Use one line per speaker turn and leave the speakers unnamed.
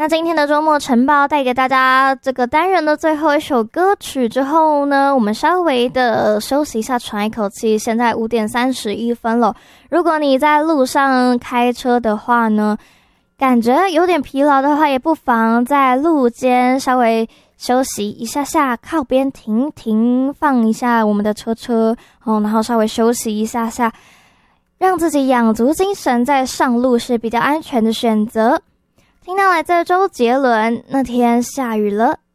那今天的周末晨报带给大家这个单元的最后一首歌曲之后呢，我们稍微的休息一下，喘一口气。现在5:31了，如果你在路上开车的话呢，感觉有点疲劳的话，也不妨在路肩稍微休息一下下，靠边停停，放一下我们的车然后稍微休息一下下，让自己养足精神再上路是比较安全的选择。听到来自周杰伦，那天下雨了，